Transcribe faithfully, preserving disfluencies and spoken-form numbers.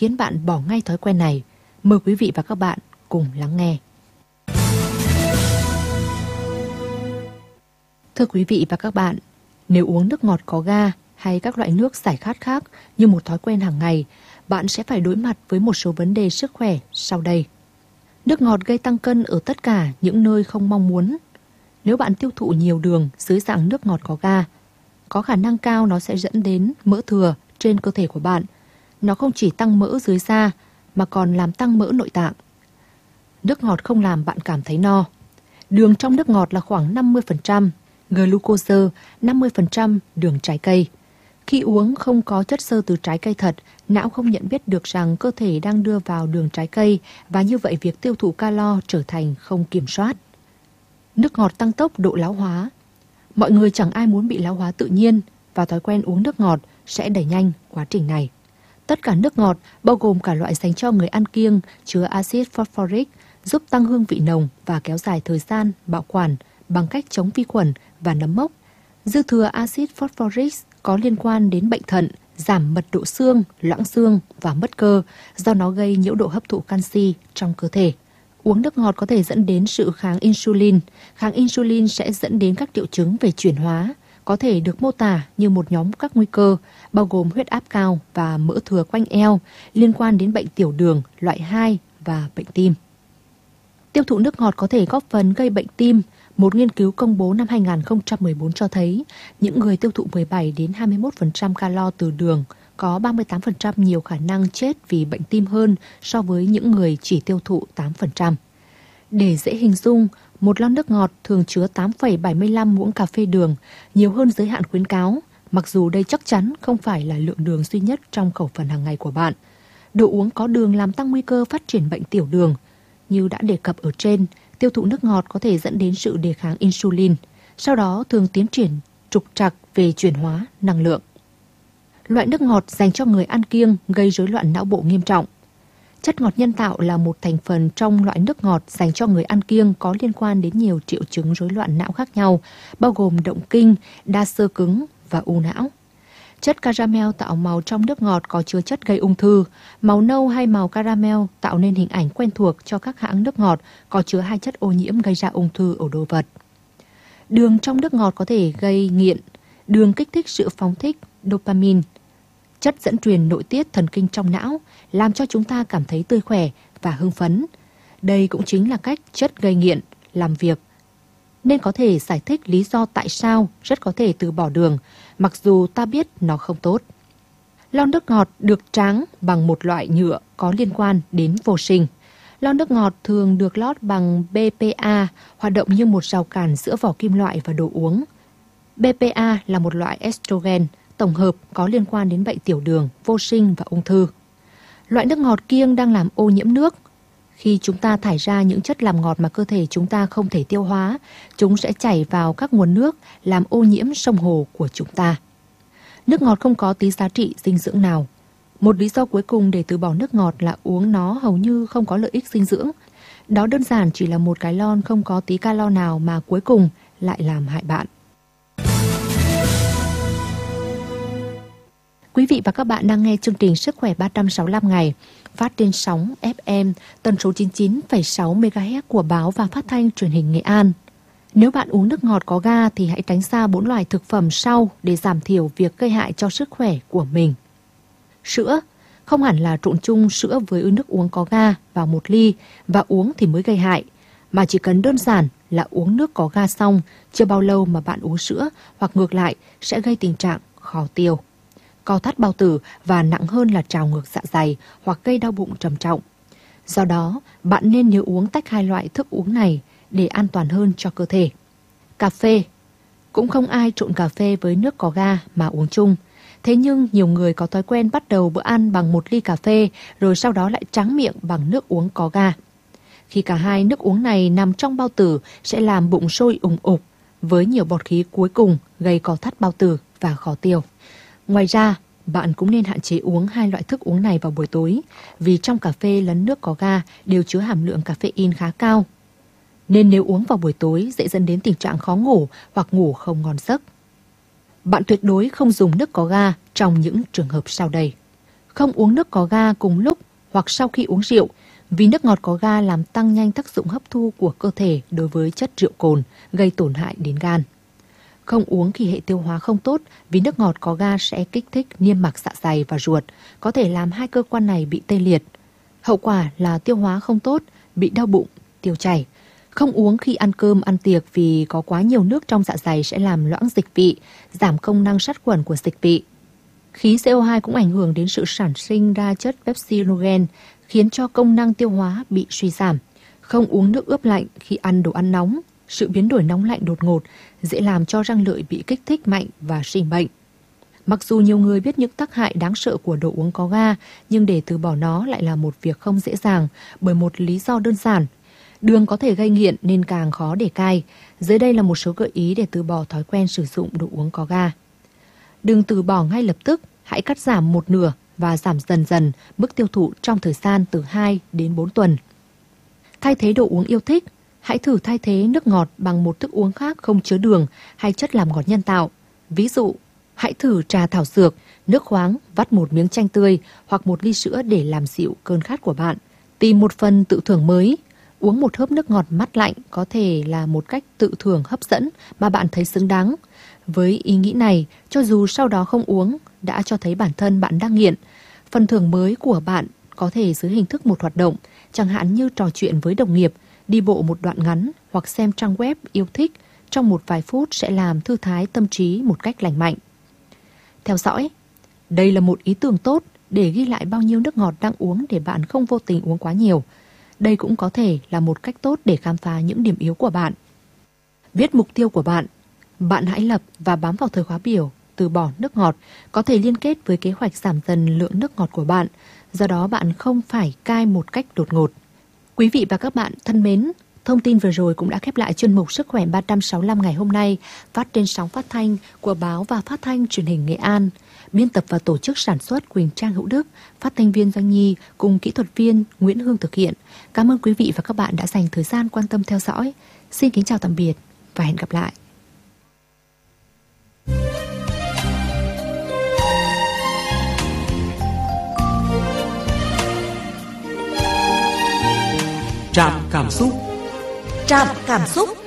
khiến bạn bỏ ngay thói quen này? Mời quý vị và các bạn cùng lắng nghe. Thưa quý vị và các bạn, nếu uống nước ngọt có ga hay các loại nước giải khát khác như một thói quen hàng ngày, bạn sẽ phải đối mặt với một số vấn đề sức khỏe sau đây. Nước ngọt gây tăng cân ở tất cả những nơi không mong muốn. Nếu bạn tiêu thụ nhiều đường dưới dạng nước ngọt có ga, có khả năng cao nó sẽ dẫn đến mỡ thừa trên cơ thể của bạn. Nó không chỉ tăng mỡ dưới da mà còn làm tăng mỡ nội tạng. Nước ngọt không làm bạn cảm thấy no. Đường trong nước ngọt là khoảng năm mươi phần trăm, glucose năm mươi phần trăm đường trái cây. Khi uống không có chất xơ từ trái cây thật, não không nhận biết được rằng cơ thể đang đưa vào đường trái cây và như vậy việc tiêu thụ calo trở thành không kiểm soát. Nước ngọt tăng tốc độ lão hóa. Mọi người chẳng ai muốn bị lão hóa tự nhiên và thói quen uống nước ngọt sẽ đẩy nhanh quá trình này. Tất cả nước ngọt, bao gồm cả loại dành cho người ăn kiêng, chứa axit phosphoric, giúp tăng hương vị nồng và kéo dài thời gian bảo quản bằng cách chống vi khuẩn và nấm mốc. Dư thừa axit phosphoric có liên quan đến bệnh thận, giảm mật độ xương, loãng xương và mất cơ do nó gây nhiễu độ hấp thụ canxi trong cơ thể. Uống nước ngọt có thể dẫn đến sự kháng insulin. Kháng insulin sẽ dẫn đến các triệu chứng về chuyển hóa, có thể được mô tả như một nhóm các nguy cơ, bao gồm huyết áp cao và mỡ thừa quanh eo, liên quan đến bệnh tiểu đường loại hai và bệnh tim. Tiêu thụ nước ngọt có thể góp phần gây bệnh tim. Một nghiên cứu công bố năm hai nghìn không trăm mười bốn cho thấy những người tiêu thụ mười bảy đến hai mươi mốt phần trăm calo từ đường có ba mươi tám phần trăm nhiều khả năng chết vì bệnh tim hơn so với những người chỉ tiêu thụ tám phần trăm. Để dễ hình dung, một lon nước ngọt thường chứa tám phẩy bảy mươi lăm muỗng cà phê đường, nhiều hơn giới hạn khuyến cáo, mặc dù đây chắc chắn không phải là lượng đường duy nhất trong khẩu phần hàng ngày của bạn. Đồ uống có đường làm tăng nguy cơ phát triển bệnh tiểu đường. Như đã đề cập ở trên, tiêu thụ nước ngọt có thể dẫn đến sự đề kháng insulin, sau đó thường tiến triển trục trặc về chuyển hóa năng lượng. Loại nước ngọt dành cho người ăn kiêng gây rối loạn não bộ nghiêm trọng. Chất ngọt nhân tạo là một thành phần trong loại nước ngọt dành cho người ăn kiêng có liên quan đến nhiều triệu chứng rối loạn não khác nhau, bao gồm động kinh, đa xơ cứng và u não. Chất caramel tạo màu trong nước ngọt có chứa chất gây ung thư. Màu nâu hay màu caramel tạo nên hình ảnh quen thuộc cho các hãng nước ngọt có chứa hai chất ô nhiễm gây ra ung thư ở đồ vật. Đường trong nước ngọt có thể gây nghiện. Đường kích thích sự phóng thích dopamine, chất dẫn truyền nội tiết thần kinh trong não, làm cho chúng ta cảm thấy tươi khỏe và hưng phấn. Đây cũng chính là cách chất gây nghiện làm việc, nên có thể giải thích lý do tại sao rất có thể từ bỏ đường, mặc dù ta biết nó không tốt. Lon nước ngọt được tráng bằng một loại nhựa có liên quan đến vô sinh. Lon nước ngọt thường được lót bằng bê pê a, hoạt động như một rào cản giữa vỏ kim loại và đồ uống. bê pê a là một loại estrogen tổng hợp có liên quan đến bệnh tiểu đường, vô sinh và ung thư. Loại nước ngọt kiêng đang làm ô nhiễm nước. Khi chúng ta thải ra những chất làm ngọt mà cơ thể chúng ta không thể tiêu hóa, chúng sẽ chảy vào các nguồn nước làm ô nhiễm sông hồ của chúng ta. Nước ngọt không có tí giá trị dinh dưỡng nào. Một lý do cuối cùng để từ bỏ nước ngọt là uống nó hầu như không có lợi ích dinh dưỡng. Đó đơn giản chỉ là một cái lon không có tí calo nào mà cuối cùng lại làm hại bạn. Quý vị và các bạn đang nghe chương trình Sức khỏe ba trăm sáu mươi lăm ngày, phát trên sóng ép em tần số chín mươi chín phẩy sáu mê ga héc của báo và phát thanh truyền hình Nghệ An. Nếu bạn uống nước ngọt có ga thì hãy tránh xa bốn loại thực phẩm sau để giảm thiểu việc gây hại cho sức khỏe của mình. Sữa, không hẳn là trộn chung sữa với nước uống có ga vào một ly và uống thì mới gây hại, mà chỉ cần đơn giản là uống nước có ga xong, chưa bao lâu mà bạn uống sữa hoặc ngược lại sẽ gây tình trạng khó tiêu, co thắt bao tử và nặng hơn là trào ngược dạ dày hoặc gây đau bụng trầm trọng. Do đó, bạn nên nhớ uống tách hai loại thức uống này để an toàn hơn cho cơ thể. Cà phê. Cũng không ai trộn cà phê với nước có ga mà uống chung. Thế nhưng nhiều người có thói quen bắt đầu bữa ăn bằng một ly cà phê rồi sau đó lại tráng miệng bằng nước uống có ga. Khi cả hai nước uống này nằm trong bao tử sẽ làm bụng sôi ùng ục với nhiều bọt khí cuối cùng gây co thắt bao tử và khó tiêu. Ngoài ra, bạn cũng nên hạn chế uống hai loại thức uống này vào buổi tối vì trong cà phê lẫn nước có ga đều chứa hàm lượng caffeine khá cao. Nên nếu uống vào buổi tối dễ dẫn đến tình trạng khó ngủ hoặc ngủ không ngon giấc. Bạn tuyệt đối không dùng nước có ga trong những trường hợp sau đây. Không uống nước có ga cùng lúc hoặc sau khi uống rượu, vì nước ngọt có ga làm tăng nhanh tác dụng hấp thu của cơ thể đối với chất rượu cồn, gây tổn hại đến gan. Không uống khi hệ tiêu hóa không tốt, vì nước ngọt có ga sẽ kích thích niêm mạc dạ dày và ruột, có thể làm hai cơ quan này bị tê liệt. Hậu quả là tiêu hóa không tốt, bị đau bụng, tiêu chảy. Không uống khi ăn cơm, ăn tiệc vì có quá nhiều nước trong dạ dày sẽ làm loãng dịch vị, giảm công năng sát khuẩn của dịch vị. Khí xê o hai cũng ảnh hưởng đến sự sản sinh ra chất pepsinogen, khiến cho công năng tiêu hóa bị suy giảm. Không uống nước ướp lạnh khi ăn đồ ăn nóng, sự biến đổi nóng lạnh đột ngột dễ làm cho răng lợi bị kích thích mạnh và sinh bệnh. Mặc dù nhiều người biết những tác hại đáng sợ của đồ uống có ga, nhưng để từ bỏ nó lại là một việc không dễ dàng bởi một lý do đơn giản. Đường có thể gây nghiện nên càng khó để cai. Dưới đây là một số gợi ý để từ bỏ thói quen sử dụng đồ uống có ga. Đừng từ bỏ ngay lập tức, hãy cắt giảm một nửa và giảm dần dần mức tiêu thụ trong thời gian từ hai đến bốn tuần. Thay thế đồ uống yêu thích, hãy thử thay thế nước ngọt bằng một thức uống khác không chứa đường hay chất làm ngọt nhân tạo. Ví dụ, hãy thử trà thảo dược, nước khoáng, vắt một miếng chanh tươi hoặc một ly sữa để làm dịu cơn khát của bạn. Tìm một phần tự thưởng mới. Uống một hớp nước ngọt mát lạnh có thể là một cách tự thưởng hấp dẫn mà bạn thấy xứng đáng. Với ý nghĩ này, cho dù sau đó không uống, đã cho thấy bản thân bạn đang nghiện. Phần thưởng mới của bạn có thể dưới hình thức một hoạt động, chẳng hạn như trò chuyện với đồng nghiệp, đi bộ một đoạn ngắn hoặc xem trang web yêu thích trong một vài phút sẽ làm thư thái tâm trí một cách lành mạnh. Theo dõi. Đây là một ý tưởng tốt để ghi lại bao nhiêu nước ngọt đang uống để bạn không vô tình uống quá nhiều. Đây cũng có thể là một cách tốt để khám phá những điểm yếu của bạn. Viết mục tiêu của bạn. Bạn hãy lập và bám vào thời khóa biểu từ bỏ nước ngọt, có thể liên kết với kế hoạch giảm dần lượng nước ngọt của bạn. Do đó bạn không phải cai một cách đột ngột. Quý vị và các bạn thân mến, thông tin vừa rồi cũng đã khép lại chuyên mục Sức khỏe ba trăm sáu mươi lăm ngày hôm nay, phát trên sóng phát thanh của báo và phát thanh truyền hình Nghệ An. Biên tập và tổ chức sản xuất Quỳnh Trang Hữu Đức, phát thanh viên Doanh Nhi cùng kỹ thuật viên Nguyễn Hương thực hiện. Cảm ơn quý vị và các bạn đã dành thời gian quan tâm theo dõi. Xin kính chào tạm biệt và hẹn gặp lại. Trạm cảm xúc. Trạm cảm xúc.